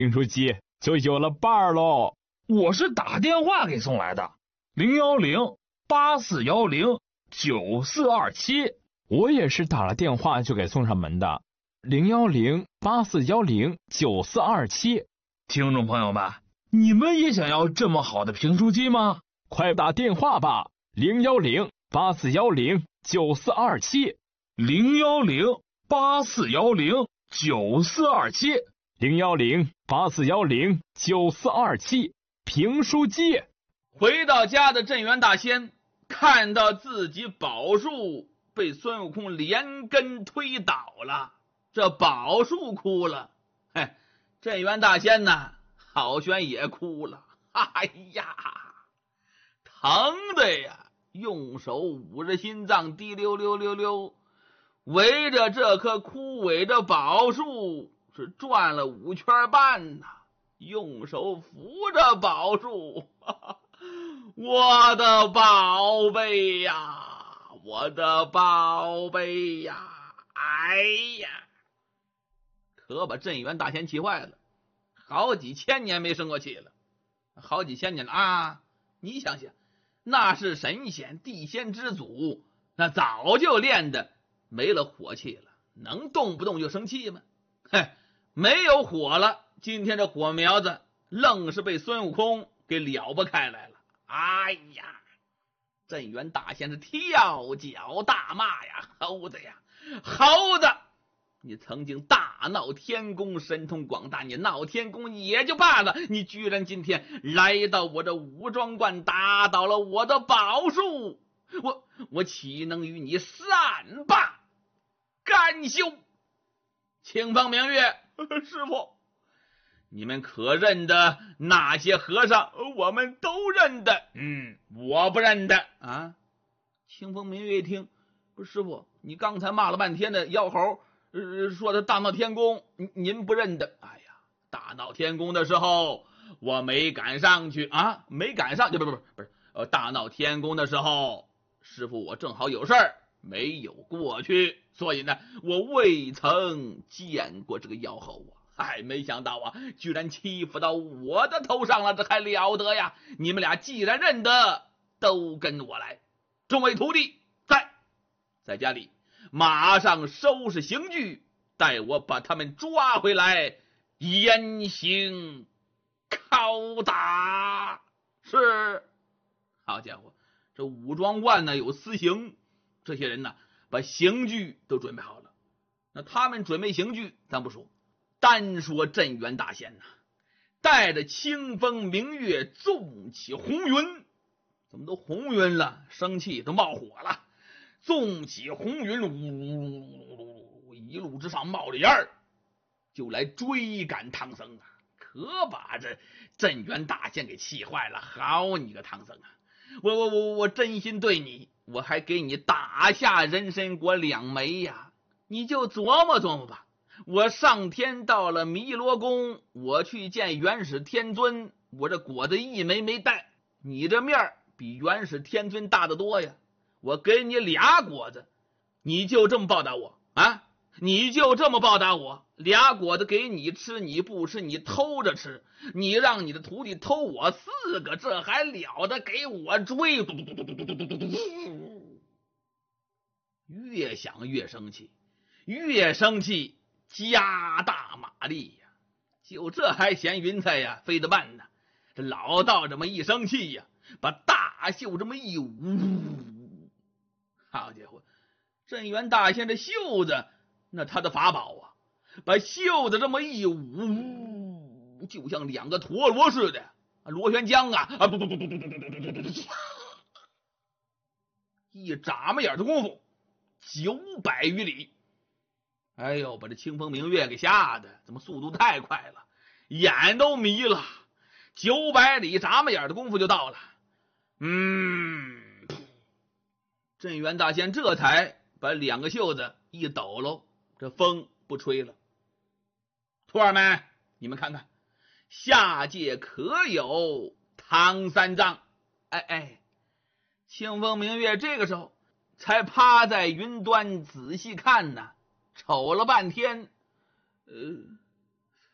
评书机就有了伴儿喽。 我是打电话给送来的，010-8410-9427。 我也是打了电话就给送上门的，010-8410-9427。 听众朋友们，你们也想要这么好的评书机吗？ 快打电话吧，010-8410-9427。 010-8410-9427。 010-8410-9427。评书机。 回到家的镇元大仙看到自己宝树被孙悟空连根推倒了，这宝树哭了，镇元大仙呢，好悬也哭了。哎呀，疼的呀，用手捂着心脏，滴溜溜溜溜，围着这棵枯萎的宝树是转了5圈半呐，用手扶着宝树。我的宝贝呀，我的宝贝呀，哎呀，可把镇元大仙气坏了，好几千年没生过气了，好几千年了啊！你想想，那是神仙地仙之祖，那早就练的没了火气了，能动不动就生气吗？没有火了，今天这火苗子愣是被孙悟空给撩拨开来了。哎呀，镇元大仙是跳脚大骂呀，猴子呀，猴子，你曾经大闹天宫，神通广大，你闹天宫也就罢了，你居然今天来到我这武庄观，打倒了我的宝树，我岂能与你善罢甘休？清风明月，师傅，你们可认得那些和尚？我们都认得。我不认得啊。清风明月一听，不是师傅，你刚才骂了半天的妖猴，说他大闹天宫，您不认得？哎呀，大闹天宫的时候我没赶上去啊，没赶上，不是，大闹天宫的时候，师傅我正好有事儿，没有过去，所以呢，我未曾见过这个妖猴啊。没想到啊，居然欺负到我的头上了，这还了得呀！你们俩既然认得，都跟我来。众位徒弟在家里马上收拾刑具，待我把他们抓回来，严刑拷打。是，好家伙，这武庄观呢有私刑，这些人呢把刑具都准备好了。那他们准备刑具咱不说，单说镇元大仙呐，带着清风明月纵起红云，怎么都红云了，生气都冒火了，纵起红云，呜，一路之上冒着烟儿，就来追赶唐僧啊！可把这镇元大仙给气坏了。好你个唐僧啊，我真心对你，我还给你打下人参果2枚呀，你就琢磨琢磨吧。我上天到了弥罗宫，我去见元始天尊，我这果子1枚没带，你这面比元始天尊大得多呀，我给你2果子，你就这么报答我啊？你就这么报答我？2果子给你吃，你不吃，你偷着吃，你让你的徒弟偷我4个，这还了得？给我追！越想越生气，越生气加大马力呀！就这还嫌云彩呀飞得慢呢？这老道这么一生气呀，把大袖这么一捂，好家伙，镇元大仙这袖子那他的法宝啊，把袖子这么一捂，就像2个陀螺似的，螺旋桨啊，一眨巴眼的功夫900余里。哎呦，把这清风明月给吓得，怎么速度太快了，眼都迷了。900里眨巴眼的功夫就到了。镇元大仙这才把2个袖子一抖喽，这风不吹了。徒儿们，你们看看，下界可有唐三藏？清风明月这个时候才趴在云端仔细看呢，瞅了半天，